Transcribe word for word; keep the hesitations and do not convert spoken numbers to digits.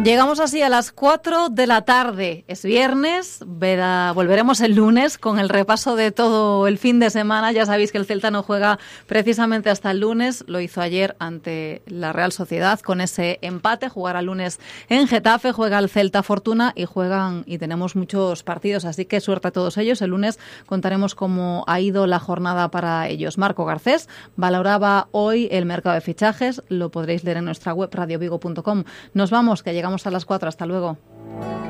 Llegamos así a las cuatro de la tarde. Es viernes, verá, volveremos el lunes con el repaso de todo el fin de semana. Ya sabéis que el Celta no juega precisamente hasta el lunes. Lo hizo ayer ante la Real Sociedad con ese empate. Jugará el lunes en Getafe, juega el Celta Fortuna y juegan y tenemos muchos partidos. Así que suerte a todos ellos. El lunes contaremos cómo ha ido la jornada para ellos. Marco Garcés valoraba hoy el mercado de fichajes. Lo podréis leer en nuestra web radio vigo punto com. Nos vamos, que llegamos a las cuatro. Hasta luego.